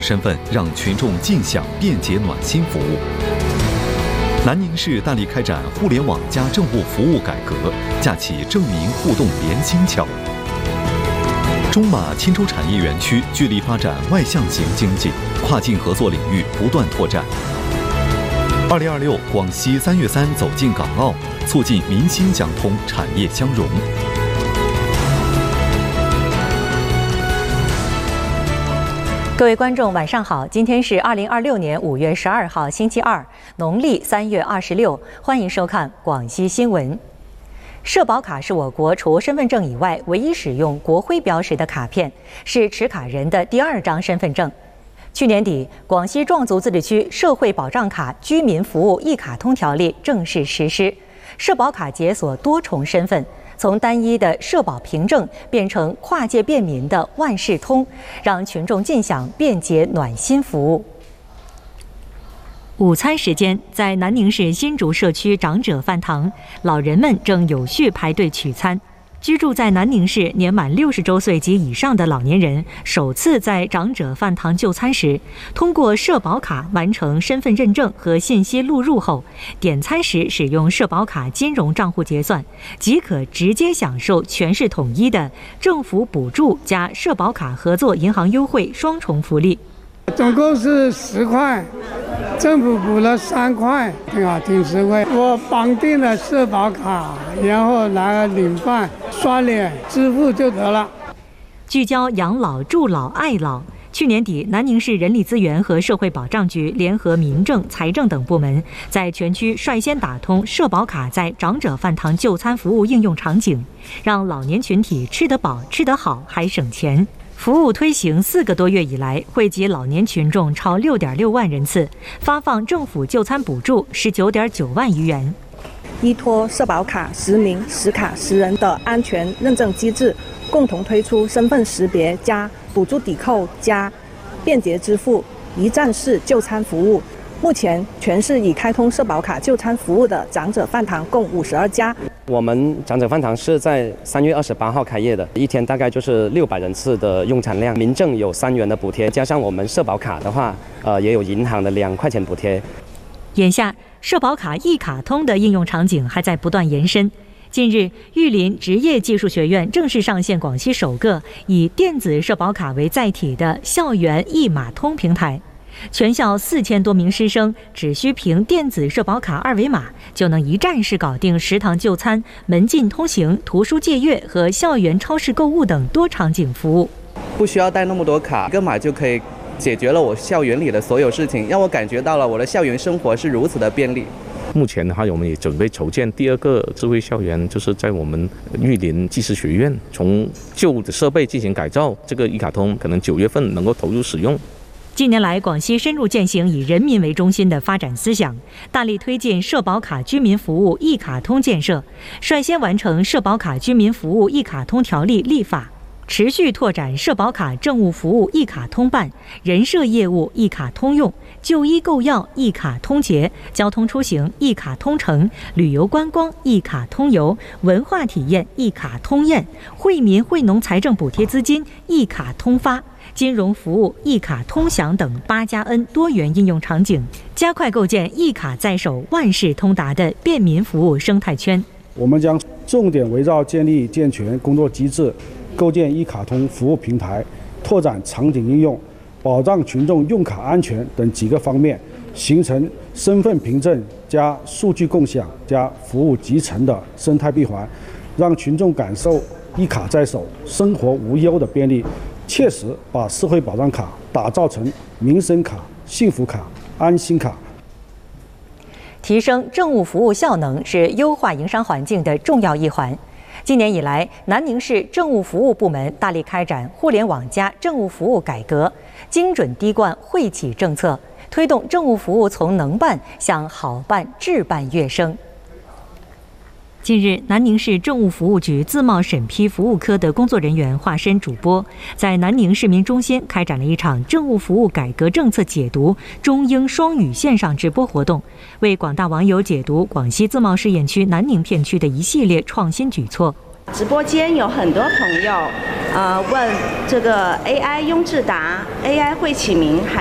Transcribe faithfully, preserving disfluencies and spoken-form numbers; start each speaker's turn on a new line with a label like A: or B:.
A: 身份让群众尽享便捷暖心服务。南宁市大力开展互联网加政务服务改革，架起政民互动连心桥。中马钦州产业园区聚力发展外向型经济，跨境合作领域不断拓展。二零二六广西三月三走进港澳，促进民心相通、产业相融。
B: 各位观众，晚上好！今天是二零二六年五月十二号，星期二，农历三月二十六。欢迎收看广西新闻。社保卡是我国除身份证以外唯一使用国徽标识的卡片，是持卡人的第二张身份证。去年底，广西壮族自治区社会保障卡居民服务一卡通条例正式实施，社保卡解锁多重身份。从单一的社保凭证变成跨界便民的万事通，让群众尽享便捷暖心服务。午餐时间，在南宁市新竹社区长者饭堂，老人们正有序排队取餐。居住在南宁市年满六十周岁及以上的老年人，首次在长者饭堂就餐时，通过社保卡完成身份认证和信息录入后，点餐时使用社保卡金融账户结算，即可直接享受全市统一的政府补助加社保卡合作银行优惠双重福利。
C: 总共是十块，政府补了三块，挺好，挺实惠。我绑定了社保卡，然后拿了领饭，刷脸支付就得了。
B: 聚焦养老、助老、爱老。去年底，南宁市人力资源和社会保障局联合民政、财政等部门，在全区率先打通社保卡在长者饭堂就餐服务应用场景，让老年群体吃得饱、吃得好，还省钱。服务推行四个多月以来，惠及老年群众超六点六万人次，发放政府就餐补助十九点九万余元。
D: 依托社保卡实名、实卡实人的安全认证机制，共同推出身份识别加补助抵扣加便捷支付一站式就餐服务。目前，全市已开通社保卡就餐服务的长者饭堂共五十二家。
E: 我们长者饭堂是在三月二十八号开业的，一天大概就是六百人次的用餐量。民政有三元的补贴，加上我们社保卡的话，呃，也有银行的两块钱补贴。
B: 眼下，社保卡一卡通的应用场景还在不断延伸。近日，玉林职业技术学院正式上线广西首个以电子社保卡为载体的校园一码通平台。全校四千多名师生只需凭电子社保卡二维码，就能一站式搞定食堂就餐、门禁通行、图书借阅和校园超市购物等多场景服务。
F: 不需要带那么多卡，一个码就可以解决了我校园里的所有事情，让我感觉到了我的校园生活是如此的便利。
G: 目前的话，我们也准备筹建第二个智慧校园，就是在我们玉林技师学院，从旧的设备进行改造。这个一卡通可能九月份能够投入使用。
B: 近年来，广西深入践行以人民为中心的发展思想，大力推进社保卡居民服务一卡通建设，率先完成社保卡居民服务一卡通条例立法，持续拓展社保卡政务服务一卡通办、人社业务一卡通用、就医购药一卡通结、交通出行一卡通乘、旅游观光一卡通游、文化体验一卡通验、惠民惠农财政补贴资金一卡通发、金融服务一卡通享等八加 N 多元应用场景，加快构建一卡在手、万事通达的便民服务生态圈。
H: 我们将重点围绕建立健全工作机制、构建一卡通服务平台、拓展场景应用、保障群众用卡安全等几个方面，形成身份凭证加数据共享加服务集成的生态闭环，让群众感受一卡在手、生活无忧的便利，切实把社会保障卡打造成民生卡、幸福卡、安心卡。
B: 提升政务服务效能是优化营商环境的重要一环。今年以来，南宁市政务服务部门大力开展互联网加政务服务改革，精准滴灌惠企政策，推动政务服务从能办向好办、智办跃升。近日，南宁市政务服务局自贸审批服务科的工作人员化身主播，在南宁市民中心开展了一场政务服务改革政策解读中英双语线上直播活动，为广大网友解读广西自贸试验区南宁片区的一系列创新举措。
I: 直播间有很多朋友，呃，问这个 A I 雍智达 A I 会起名还